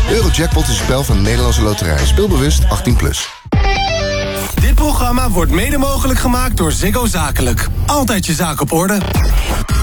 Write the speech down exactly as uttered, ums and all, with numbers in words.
Eurojackpot is een spel van de Nederlandse Loterij. Speel bewust, achttien plus. Dit programma wordt mede mogelijk gemaakt door Ziggo Zakelijk. Altijd je zaak op orde.